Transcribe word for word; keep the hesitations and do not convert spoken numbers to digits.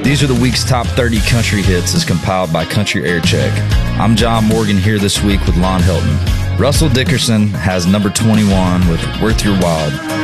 These are the week's top thirty country hits as compiled by Country Air Check. I'm John Morgan here this week with Lon Hilton. Russell Dickerson has number twenty-one with Worth Your While.